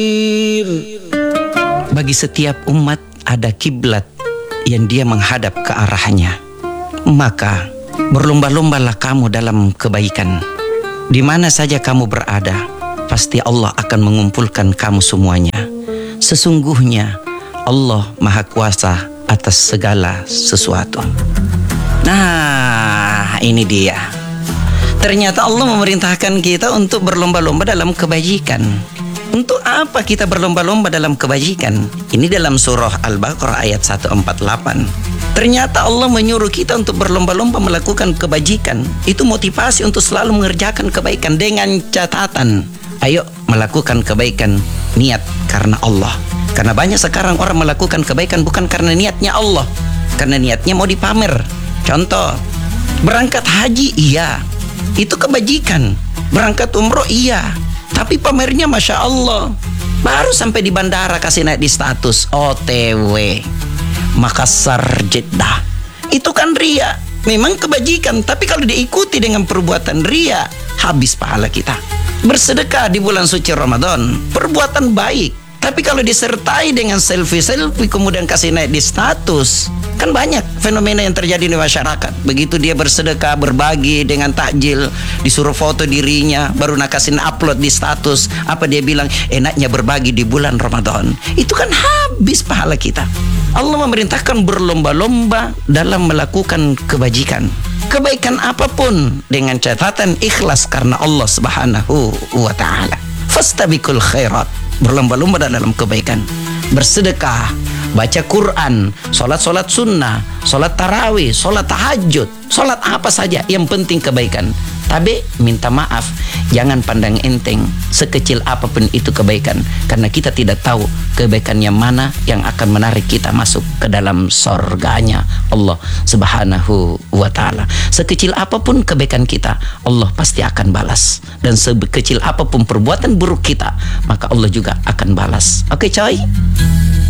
Bagi setiap umat ada kiblat yang dia menghadap ke arahnya. Maka berlomba-lombalah kamu dalam kebaikan. Di mana saja kamu berada, pasti Allah akan mengumpulkan kamu semuanya. Sesungguhnya Allah Maha Kuasa atas segala sesuatu. Nah, ini dia. Ternyata Allah memerintahkan kita untuk berlomba-lomba dalam kebajikan. Untuk apa kita berlomba-lomba dalam kebajikan? Ini dalam surah Al-Baqarah ayat 148. Ternyata Allah menyuruh kita untuk berlomba-lomba melakukan kebajikan. Itu motivasi untuk selalu mengerjakan kebaikan dengan catatan. Ayo melakukan kebaikan, niat karena Allah. Karena banyak sekarang orang melakukan kebaikan bukan karena niatnya Allah, karena niatnya mau dipamer. Contoh, berangkat haji, iya, itu kebajikan. Berangkat umroh, iya, tapi pamernya Masya Allah. Baru sampai di bandara kasih naik di status OTW Makassar Jeddah. Itu kan ria. Memang kebajikan, tapi kalau diikuti dengan perbuatan ria, habis pahala kita. Bersedekah di bulan suci Ramadan, perbuatan baik. Tapi kalau disertai dengan selfie kemudian kasih naik di status, kan banyak fenomena yang terjadi di masyarakat. Begitu dia bersedekah, berbagi dengan takjil, disuruh foto dirinya, baru nak kasih upload di status. Apa dia bilang? Enaknya berbagi di bulan Ramadan. Itu kan habis pahala kita. Allah memerintahkan berlomba-lomba dalam melakukan kebajikan. Kebaikan apapun dengan catatan ikhlas karena Allah Subhanahu wa ta'ala. Fastabiqul khairat. Berlomba-lomba dalam kebaikan. Bersedekah, baca Quran, solat sunnah, solat tarawih, solat tahajud, solat apa saja, yang penting kebaikan. Tapi minta maaf, jangan pandang enteng sekecil apapun itu kebaikan, karena kita tidak tahu kebaikan yang mana yang akan menarik kita masuk ke dalam surganya Allah Subhanahu wa ta'ala. Sekecil apapun kebaikan kita, Allah pasti akan balas. Dan sekecil apapun perbuatan buruk kita, maka Allah juga akan balas. Oke coy?